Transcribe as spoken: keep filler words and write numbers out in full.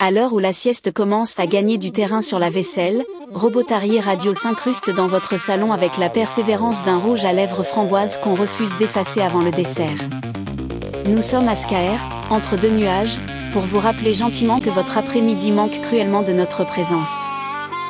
À l'heure où la sieste commence à gagner du terrain sur la vaisselle, Robotarier Radio s'incruste dans votre salon avec la persévérance d'un rouge à lèvres framboise qu'on refuse d'effacer avant le dessert. Nous sommes à Scaer, entre deux nuages, pour vous rappeler gentiment que votre après-midi manque cruellement de notre présence.